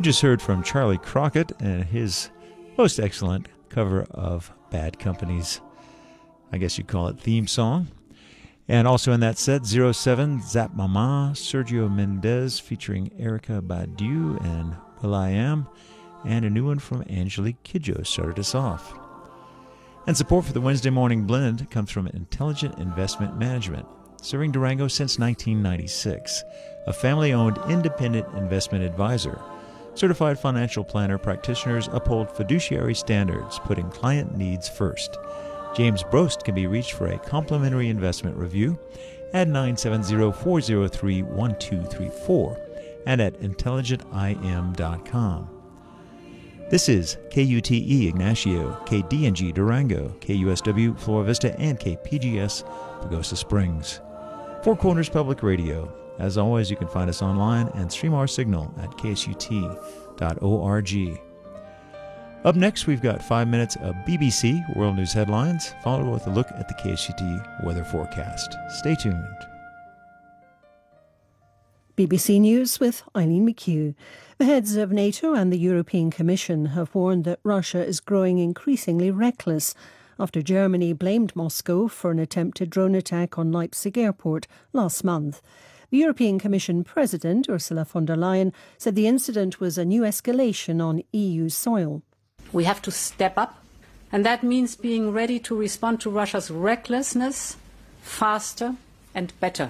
We just heard from Charlie Crockett and his most excellent cover of Bad Company's, I guess you'd call it, theme song. And also in that set, 07, Zap Mama, Sergio Mendes featuring Erykah Badu and will.i.am, and a new one from Angelique Kidjo started us off. And support for the Wednesday Morning Blend comes from Intelligent Investment Management, serving Durango since 1996, a family-owned independent investment advisor. Certified financial planner practitioners uphold fiduciary standards, putting client needs first. James Brost can be reached for a complimentary investment review at 970-403-1234 and at intelligentim.com. This is KUTE Ignacio, KDNG Durango, KUSW Flora Vista, and KPGS Pagosa Springs. Four Corners Public Radio. As always, you can find us online and stream our signal at ksut.org. Up next, we've got 5 minutes of BBC World News headlines, followed with a look at the KSUT weather forecast. Stay tuned. BBC News with Eileen McHugh. The heads of NATO and the European Commission have warned that Russia is growing increasingly reckless after Germany blamed Moscow for an attempted drone attack on Leipzig airport last month. The European Commission President, Ursula von der Leyen, said the incident was a new escalation on EU soil. We have to step up, and that means being ready to respond to Russia's recklessness faster and better.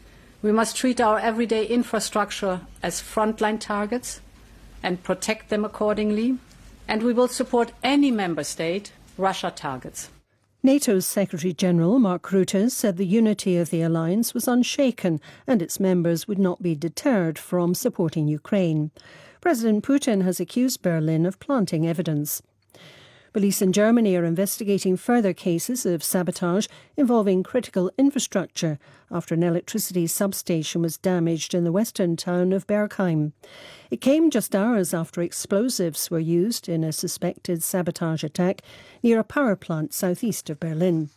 We must treat our everyday infrastructure as frontline targets and protect them accordingly, and we will support any member state Russia targets. NATO's Secretary-General Mark Rutte said the unity of the alliance was unshaken and its members would not be deterred from supporting Ukraine. President Putin has accused Berlin of planting evidence. Police in Germany are investigating further cases of sabotage involving critical infrastructure after an electricity substation was damaged in the western town of Bergheim. It came just hours after explosives were used in a suspected sabotage attack near a power plant southeast of Berlin.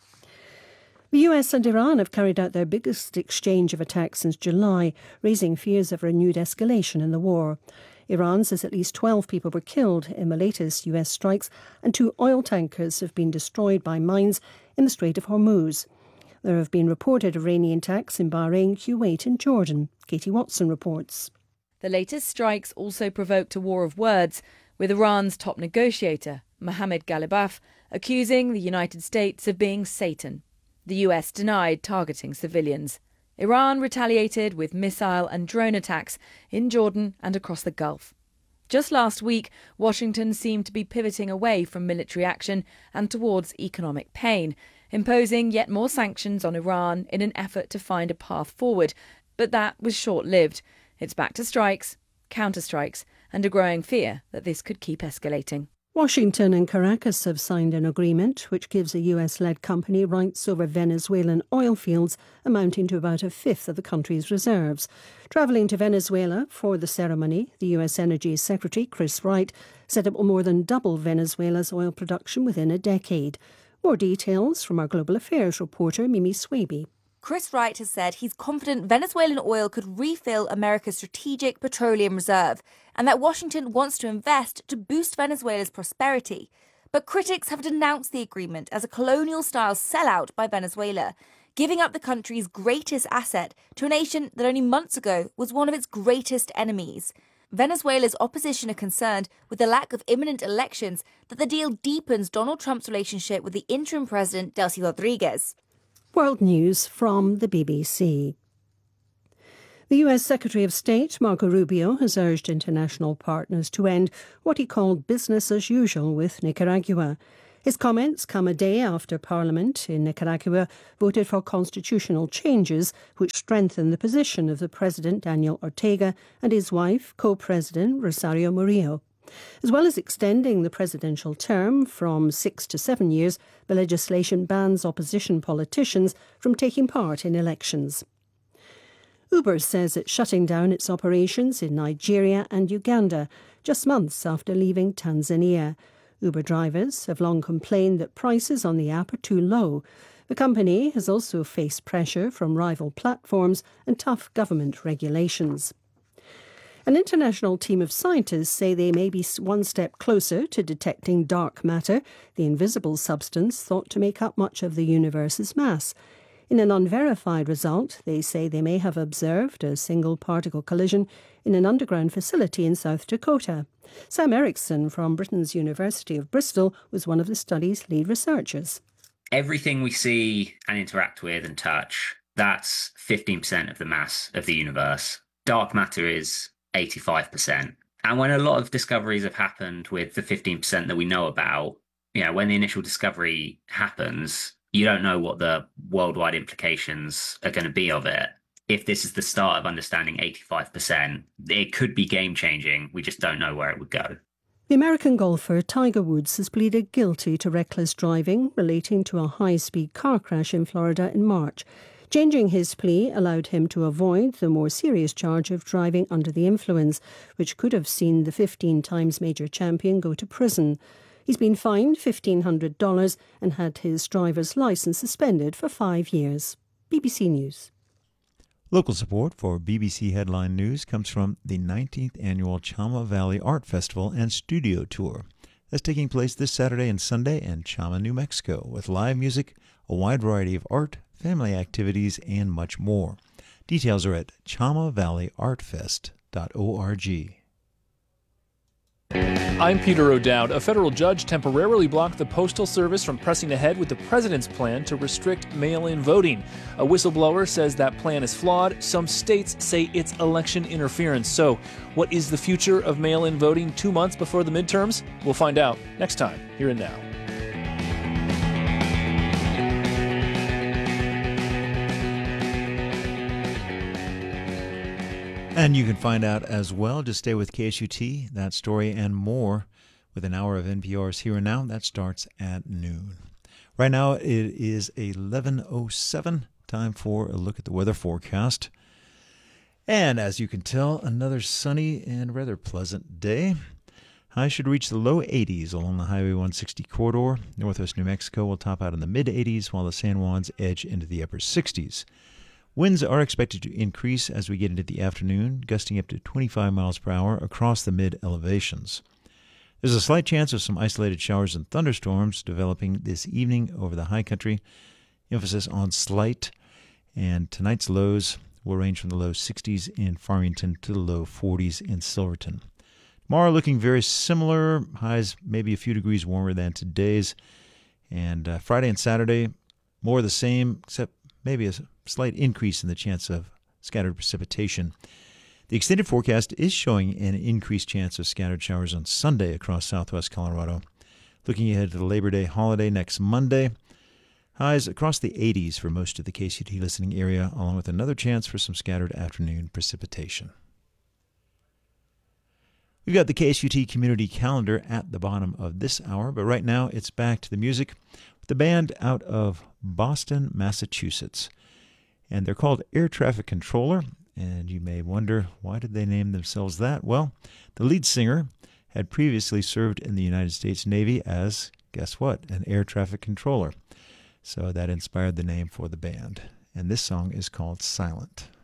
The US and Iran have carried out their biggest exchange of attacks since July, raising fears of renewed escalation in the war. Iran says at least 12 people were killed in the latest US strikes, and 2 oil tankers have been destroyed by mines in the Strait of Hormuz. There have been reported Iranian attacks in Bahrain, Kuwait and Jordan. Katie Watson reports. The latest strikes also provoked a war of words, with Iran's top negotiator, Mohammad Ghalibaf, accusing the United States of being Satan. The US denied targeting civilians. Iran retaliated with missile and drone attacks in Jordan and across the Gulf. Just last week, Washington seemed to be pivoting away from military action and towards economic pain, imposing yet more sanctions on Iran in an effort to find a path forward. But that was short-lived. It's back to strikes, counter-strikes, and a growing fear that this could keep escalating. Washington and Caracas have signed an agreement which gives a US-led company rights over Venezuelan oil fields amounting to about a fifth of the country's reserves. Travelling to Venezuela for the ceremony, the US Energy Secretary, Chris Wright, said it will more than double Venezuela's oil production within a decade. More details from our Global Affairs reporter, Mimi Swaby. Chris Wright has said he's confident Venezuelan oil could refill America's strategic petroleum reserve and that Washington wants to invest to boost Venezuela's prosperity. But critics have denounced the agreement as a colonial-style sellout by Venezuela, giving up the country's greatest asset to a nation that only months ago was one of its greatest enemies. Venezuela's opposition are concerned with the lack of imminent elections that the deal deepens Donald Trump's relationship with the interim president, Delcy Rodriguez. World News from the BBC. The US Secretary of State, Marco Rubio, has urged international partners to end what he called business as usual with Nicaragua. His comments come a day after Parliament in Nicaragua voted for constitutional changes which strengthen the position of the President Daniel Ortega and his wife, co-president Rosario Murillo. As well as extending the presidential term from 6 to 7 years, the legislation bans opposition politicians from taking part in elections. Uber says it's shutting down its operations in Nigeria and Uganda, just months after leaving Tanzania. Uber drivers have long complained that prices on the app are too low. The company has also faced pressure from rival platforms and tough government regulations. An international team of scientists say they may be one step closer to detecting dark matter, the invisible substance thought to make up much of the universe's mass. In an unverified result, they say they may have observed a single particle collision in an underground facility in South Dakota. Sam Erickson from Britain's University of Bristol was one of the study's lead researchers. Everything we see and interact with and touch, that's 15% of the mass of the universe. Dark matter is 85%. And when a lot of discoveries have happened with the 15% that we know about, when the initial discovery happens, you don't know what the worldwide implications are going to be of it. If this is the start of understanding 85%, it could be game-changing. We just don't know where it would go. The American golfer Tiger Woods has pleaded guilty to reckless driving relating to a high-speed car crash in Florida in March. Changing his plea allowed him to avoid the more serious charge of driving under the influence, which could have seen the 15-times major champion go to prison. He's been fined $1,500 and had his driver's licence suspended for 5 years. BBC News. Local support for BBC Headline News comes from the 19th Annual Chama Valley Art Festival and Studio Tour. That's taking place this Saturday and Sunday in Chama, New Mexico, with live music, a wide variety of art, family activities, and much more. Details are at chamavalleyartfest.org. I'm Peter O'Dowd. A federal judge temporarily blocked the Postal Service from pressing ahead with the president's plan to restrict mail-in voting. A whistleblower says that plan is flawed. Some states say it's election interference. So, what is the future of mail-in voting 2 months before the midterms? We'll find out next time, here and now. And you can find out as well. Just stay with KSUT, that story and more with an hour of NPR's Here and Now. That starts at noon. Right now it is 11:07. Time for a look at the weather forecast. And as you can tell, another sunny and rather pleasant day. Highs should reach the low 80s along the Highway 160 corridor. Northwest New Mexico will top out in the mid-80s, while the San Juans edge into the upper 60s. Winds are expected to increase as we get into the afternoon, gusting up to 25 miles per hour across the mid-elevations. There's a slight chance of some isolated showers and thunderstorms developing this evening over the high country. Emphasis on slight, and tonight's lows will range from the low 60s in Farmington to the low 40s in Silverton. Tomorrow looking very similar, highs maybe a few degrees warmer than today's, and Friday and Saturday more of the same, except maybe a slight increase in the chance of scattered precipitation. The extended forecast is showing an increased chance of scattered showers on Sunday across southwest Colorado. Looking ahead to the Labor Day holiday next Monday, highs across the 80s for most of the KCT listening area, along with another chance for some scattered afternoon precipitation. We've got the KSUT community calendar at the bottom of this hour, but right now it's back to the music with the band out of Boston, Massachusetts. And they're called Air Traffic Controller, and you may wonder, why did they name themselves that? Well, the lead singer had previously served in the United States Navy as, guess what, an air traffic controller. So that inspired the name for the band. And this song is called Silent.